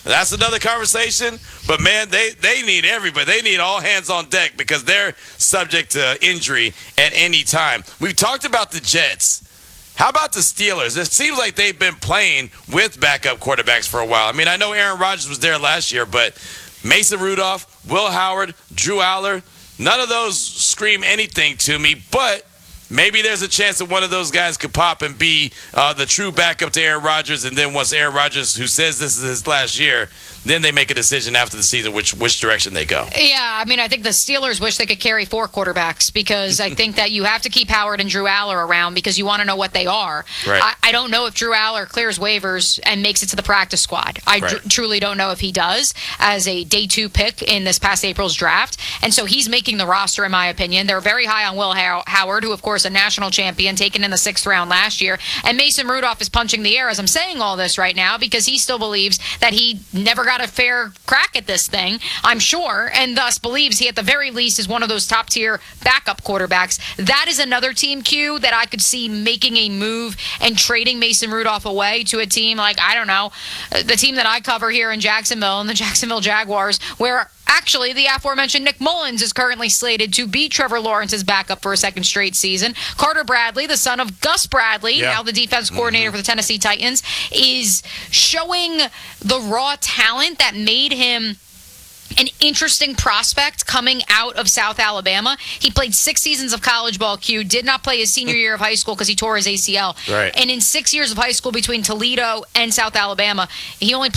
that's another conversation. But, man, they need everybody. They need all hands on deck because they're subject to injury at any time. We've talked about the Jets. How about the Steelers? It seems like they've been playing with backup quarterbacks for a while. I mean, I know Aaron Rodgers was there last year, but Mason Rudolph, Will Howard, Drew Aller, none of those scream anything to me, but maybe there's a chance that one of those guys could pop and be the true backup to Aaron Rodgers, and then once Aaron Rodgers, who says this is his last year, then they make a decision after the season which direction they go. Yeah, I mean, I think the Steelers wish they could carry 4 quarterbacks because I think that you have to keep Howard and Drew Aller around because you want to know what they are. Right. I don't know if Drew Aller clears waivers and makes it to the practice squad. I truly don't know if he does as a day 2 pick in this past April's draft. And so he's making the roster, in my opinion. They're very high on Will Howard, who, of course, a national champion, taken in the 6th round last year. And Mason Rudolph is punching the air as I'm saying all this right now because he still believes that he never got a fair crack at this thing, I'm sure, and thus believes he at the very least is one of those top tier backup quarterbacks. That is another team, Q, that I could see making a move and trading Mason Rudolph away to a team like, I don't know, the team that I cover here in Jacksonville and the Jacksonville Jaguars, where actually, the aforementioned Nick Mullins is currently slated to be Trevor Lawrence's backup for a 2nd straight season. Carter Bradley, the son of Gus Bradley, now the defense coordinator for the Tennessee Titans, is showing the raw talent that made him an interesting prospect coming out of South Alabama. He played 6 seasons of college ball, Q, did not play his senior year of high school because he tore his ACL. Right. And in 6 years of high school between Toledo and South Alabama, he only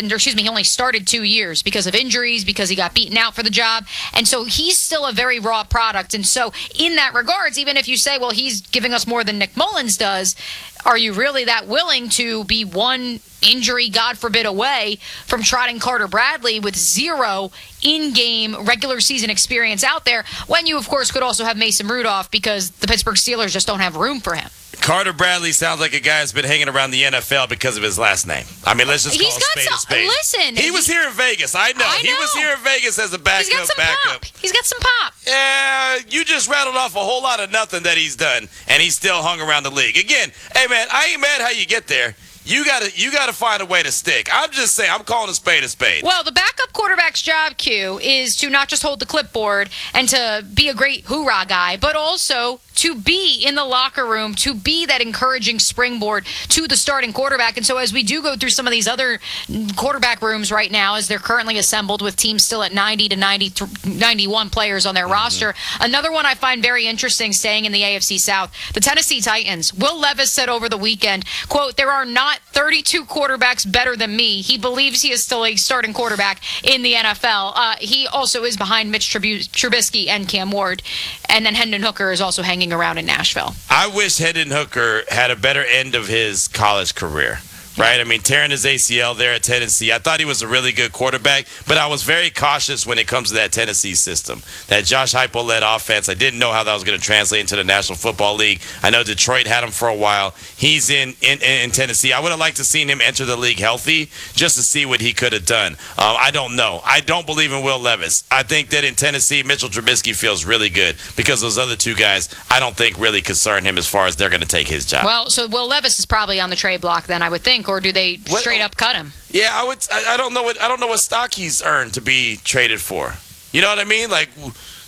started 2 years because of injuries, because he got beaten out for the job. And so he's still a very raw product. And so in that regards, even if you say, well, he's giving us more than Nick Mullins does, are you really that willing to be one injury, God forbid, away from trotting Carter Bradley with 0 in-game regular season experience out there when you, of course, could also have Mason Rudolph because the Pittsburgh Steelers just don't have room for him? Carter Bradley sounds like a guy that's been hanging around the NFL because of his last name. I mean, let's just call a spade. Listen, he was here in Vegas. I know. He was here in Vegas as a backup. He's got some pop. Yeah, you just rattled off a whole lot of nothing that he's done, and he's still hung around the league. Again, hey, man, I ain't mad how you get there. You gotta find a way to stick. I'm just saying, I'm calling a spade a spade. Well, the backup quarterback's job, Q, is to not just hold the clipboard and to be a great hoorah guy, but also to be in the locker room, to be that encouraging springboard to the starting quarterback. And so as we do go through some of these other quarterback rooms right now, as they're currently assembled with teams still at 90 to 91 players on their roster, another one I find very interesting staying in the AFC South, the Tennessee Titans. Will Levis said over the weekend, quote, "There are not 32 quarterbacks better than me." He believes he is still a starting quarterback in the NFL. He also is behind Mitch Trubisky and Cam Ward. And then Hendon Hooker is also hanging around in Nashville. I wish Hendon Hooker had a better end of his college career. Right? I mean, tearing his ACL there at Tennessee. I thought he was a really good quarterback, but I was very cautious when it comes to that Tennessee system. That Josh Heupel-led offense, I didn't know how that was going to translate into the National Football League. I know Detroit had him for a while. He's in Tennessee. I would have liked to seen him enter the league healthy just to see what he could have done. I don't know. I don't believe in Will Levis. I think that in Tennessee, Mitchell Trubisky feels really good because those other 2 guys, I don't think really concern him as far as they're going to take his job. Well, so Will Levis is probably on the trade block then, I would think. Or do they straight up cut him? Yeah, I don't know what stock he's earned to be traded for. You know what I mean? Like,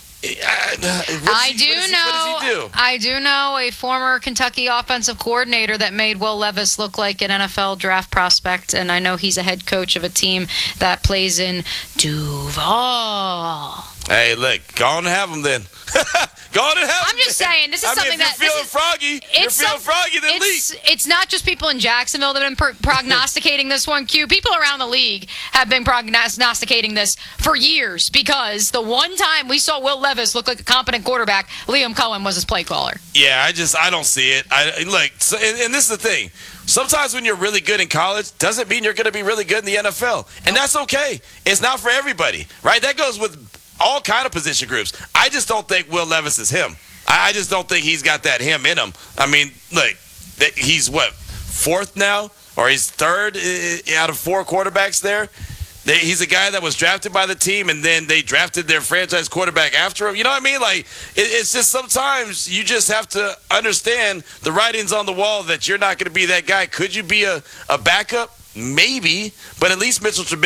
I do know a former Kentucky offensive coordinator that made Will Levis look like an NFL draft prospect, and I know he's a head coach of a team that plays in Duval. Hey, look, go on and have him then. Go on and have him. I'm just saying, this is something that... If you're feeling froggy, then leave. It's not just people in Jacksonville that have been prognosticating this one, Q. People around the league have been prognosticating this for years because the one time we saw Will Levis look like a competent quarterback, Liam Cohen was his play caller. Yeah, I don't see it. And this is the thing. Sometimes when you're really good in college, doesn't mean you're going to be really good in the NFL. And that's okay. It's not for everybody, right? That goes with all kind of position groups. I just don't think Will Levis is him. I just don't think he's got that him in him. I mean, look, he's what, 4th now? Or he's 3rd out of 4 quarterbacks there? He's a guy that was drafted by the team, and then they drafted their franchise quarterback after him. You know what I mean? Like, it's just sometimes you just have to understand the writing's on the wall that you're not going to be that guy. Could you be a backup? Maybe, but at least Mitchell Trubisky